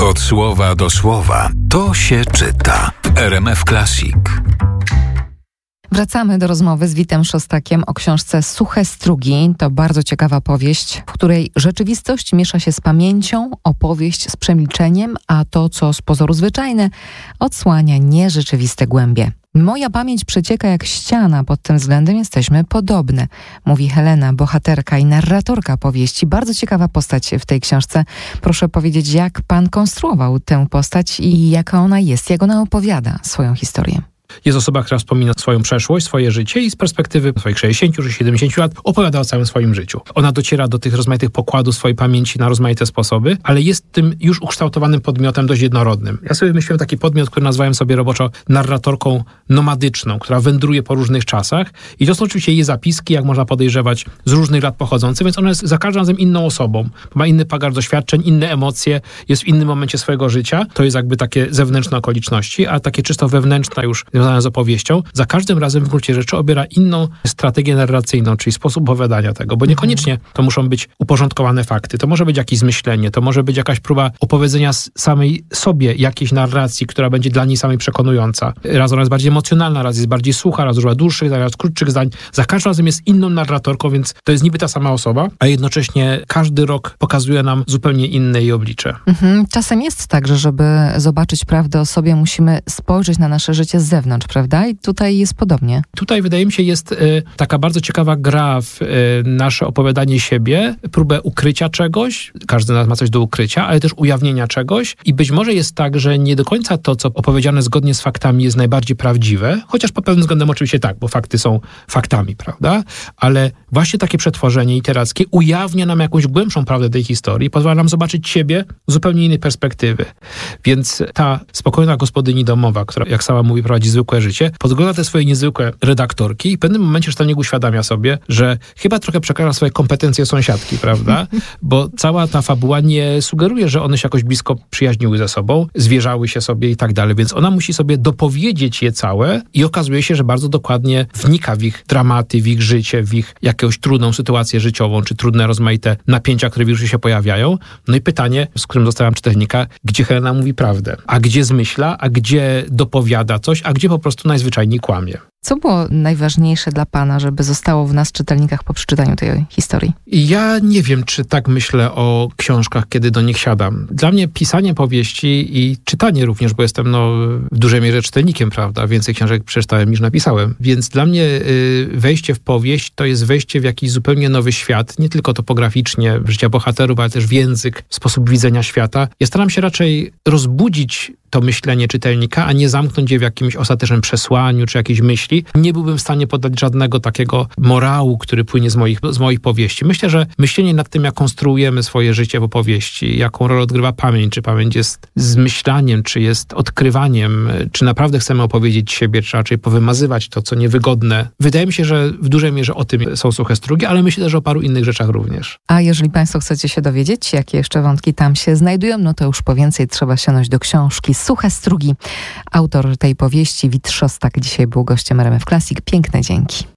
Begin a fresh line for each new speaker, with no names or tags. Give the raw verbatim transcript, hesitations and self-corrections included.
Od słowa do słowa. To się czyta w R M F Classic.
Wracamy do rozmowy z Witem Szostakiem o książce Suche strugi. To bardzo ciekawa powieść, w której rzeczywistość miesza się z pamięcią, opowieść z przemilczeniem, a to, co z pozoru zwyczajne, odsłania nierzeczywiste głębie. Moja pamięć przecieka jak ściana, pod tym względem jesteśmy podobne, mówi Helena, bohaterka i narratorka powieści. Bardzo ciekawa postać w tej książce. Proszę powiedzieć, jak pan konstruował tę postać i jaka ona jest, jak ona opowiada swoją historię.
Jest osoba, która wspomina swoją przeszłość, swoje życie i z perspektywy swoich sześćdziesięciu czy siedemdziesięciu lat opowiada o całym swoim życiu. Ona dociera do tych rozmaitych pokładów swojej pamięci na rozmaite sposoby, ale jest tym już ukształtowanym podmiotem dość jednorodnym. Ja sobie wymyśliłem taki podmiot, który nazwałem sobie roboczo narratorką nomadyczną, która wędruje po różnych czasach i to są oczywiście jej zapiski, jak można podejrzewać, z różnych lat pochodzące, więc ona jest za każdym razem inną osobą. Ma inny bagaż doświadczeń, inne emocje, jest w innym momencie swojego życia. To jest jakby takie zewnętrzne okoliczności, a takie czysto wewnętrzne już związane z opowieścią, za każdym razem w gruncie rzeczy obiera inną strategię narracyjną, czyli sposób opowiadania tego, bo niekoniecznie to muszą być uporządkowane fakty, to może być jakieś zmyślenie, to może być jakaś próba opowiedzenia samej sobie jakiejś narracji, która będzie dla niej samej przekonująca. Raz ona jest bardziej emocjonalna, raz jest bardziej sucha, raz używa dłuższych, raz krótszych zdań. Za każdym razem jest inną narratorką, więc to jest niby ta sama osoba, a jednocześnie każdy rok pokazuje nam zupełnie inne jej oblicze.
Mhm. Czasem jest tak, że żeby zobaczyć prawdę o sobie, musimy spojrzeć na nasze życie z zewnątrz, prawda? I tutaj jest podobnie.
Tutaj wydaje mi się jest y, taka bardzo ciekawa gra w y, nasze opowiadanie siebie, próbę ukrycia czegoś, każdy z nas ma coś do ukrycia, ale też ujawnienia czegoś i być może jest tak, że nie do końca to, co opowiedziane zgodnie z faktami jest najbardziej prawdziwe, chociaż pod pewnym względem oczywiście tak, bo fakty są faktami, prawda? Ale właśnie takie przetworzenie literackie ujawnia nam jakąś głębszą prawdę tej historii, pozwala nam zobaczyć siebie z zupełnie innej perspektywy. Więc ta spokojna gospodyni domowa, która, jak sama mówi, prowadzi zwykłe życie, podgląda te swoje niezwykłe redaktorki i w pewnym momencie czytelnik uświadamia sobie, że chyba trochę przekracza swoje kompetencje sąsiadki, prawda? Bo cała ta fabuła nie sugeruje, że one się jakoś blisko przyjaźniły ze sobą, zwierzały się sobie i tak dalej, więc ona musi sobie dopowiedzieć je całe i okazuje się, że bardzo dokładnie wnika w ich dramaty, w ich życie, w ich jakąś trudną sytuację życiową, czy trudne rozmaite napięcia, które w ich życiu się pojawiają. No i pytanie, z którym zostawiam czytelnika, gdzie Helena mówi prawdę, a gdzie zmyśla, a gdzie dopowiada coś, a gdzie po prostu najzwyczajniej kłamie.
Co było najważniejsze dla pana, żeby zostało w nas, czytelnikach, po przeczytaniu tej historii?
Ja nie wiem, czy tak myślę o książkach, kiedy do nich siadam. Dla mnie pisanie powieści i czytanie również, bo jestem no, w dużej mierze czytelnikiem, prawda? Więcej książek przeczytałem niż napisałem. Więc dla mnie y, wejście w powieść to jest wejście w jakiś zupełnie nowy świat. Nie tylko topograficznie, w życia bohaterów, ale też w język, w sposób widzenia świata. Ja staram się raczej rozbudzić to myślenie czytelnika, a nie zamknąć je w jakimś ostatecznym przesłaniu czy jakiejś myśli. Nie byłbym w stanie podać żadnego takiego morału, który płynie z moich, z moich powieści. Myślę, że myślenie nad tym, jak konstruujemy swoje życie w opowieści, jaką rolę odgrywa pamięć, czy pamięć jest zmyślaniem, czy jest odkrywaniem, czy naprawdę chcemy opowiedzieć siebie, czy raczej powymazywać to, co niewygodne. Wydaje mi się, że w dużej mierze o tym są Suche strugi, ale myślę też o paru innych rzeczach również.
A jeżeli państwo chcecie się dowiedzieć, jakie jeszcze wątki tam się znajdują, no to już po więcej trzeba sięgnąć do książki Suche strugi. Autor tej powieści, Wit Szostak, dzisiaj był gościem R M F Classic. Piękne dzięki.